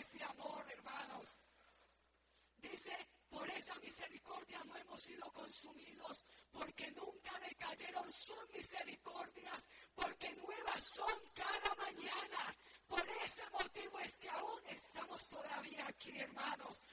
ese amor, hermanos. Dice, por esa misericordia no hemos sido consumidos, porque nunca decayeron sus misericordias, porque nuevas son cada mañana. Por ese motivo es que aún estamos todavía aquí, hermanos.